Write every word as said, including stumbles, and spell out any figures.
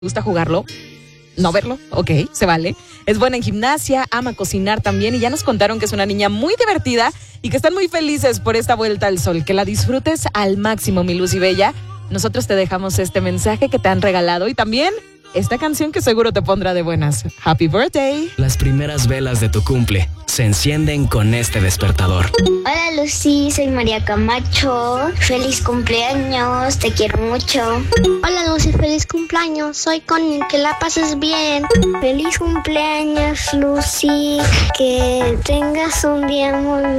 gusta jugarlo, no verlo, ok, se vale. Es buena en gimnasia, ama cocinar también y ya nos contaron que es una niña muy divertida y que están muy felices por esta vuelta al sol. Que la disfrutes al máximo, mi Lucy Bella. Nosotros te dejamos este mensaje que te han regalado y también esta canción que seguro te pondrá de buenas. Happy birthday. Las primeras velas de tu cumple se encienden con este despertador. Hola Lucy, soy María Camacho. Feliz cumpleaños, te quiero mucho. Hola Lucy, feliz cumpleaños. Soy Connie, que la pases bien. Feliz cumpleaños Lucy, que tengas un día muy